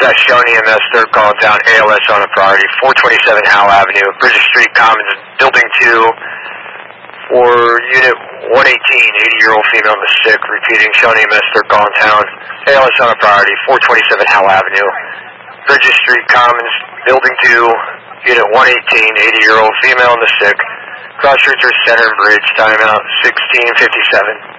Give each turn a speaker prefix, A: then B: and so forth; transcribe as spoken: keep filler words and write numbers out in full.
A: got Shawnee E M S, third call down, A L S on a priority, four twenty-seven Howell Avenue, Bridges Street Commons, Building two, for Unit one eighteen, eighty-year-old female in the sick, repeating, Shawnee E M S, third call in town, A L S on a priority, four twenty-seven Howell Avenue, Bridges Street Commons, Building two, Unit one eighteen, eighty-year-old female in the sick, cross streets are Center and Bridge, timeout sixteen fifty-seven.